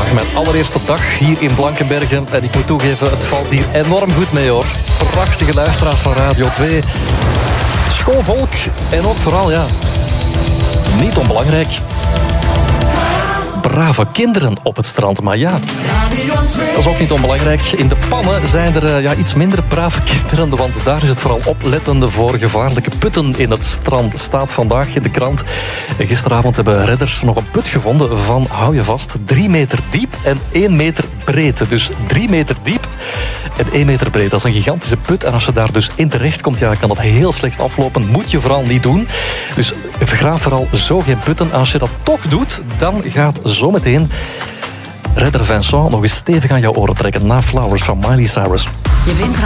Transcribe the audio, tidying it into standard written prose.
vandaag mijn allereerste dag hier in Blankenbergen. En ik moet toegeven, het valt hier enorm goed mee, hoor. Prachtige luisteraars van Radio 2. Schoon volk en ook vooral, niet onbelangrijk, brave kinderen op het strand. Maar ja, dat is ook niet onbelangrijk. In de pannen zijn er iets minder brave kinderen, want daar is het vooral oplettende voor gevaarlijke putten in het strand. Staat vandaag in de krant. Gisteravond hebben redders nog een put gevonden van, hou je vast, 3 meter diep en 1 meter breed. Dus 3 meter diep en 1 meter breed. Dat is een gigantische put. En als je daar dus in terecht komt, kan dat heel slecht aflopen. Moet je vooral niet doen. Dus vergraaf vooral zo geen putten. En als je dat toch doet, dan gaat zometeen redder Vincent nog eens stevig aan jouw oren trekken na Flowers van Miley Cyrus. Je wint